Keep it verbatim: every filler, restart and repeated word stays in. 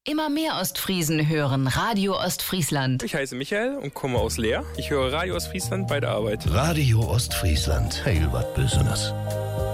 Immer mehr Ostfriesen hören Radio Ostfriesland. Ich heiße Michael und komme aus Leer. Ich höre Radio Ostfriesland bei der Arbeit. Radio Ostfriesland. Heil wat Business.